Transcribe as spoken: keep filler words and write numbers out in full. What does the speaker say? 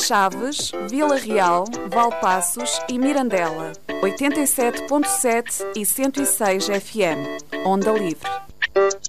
Chaves, Vila Real, Valpaços e Mirandela. oitenta e sete ponto sete e cento e seis F M. Onda Livre.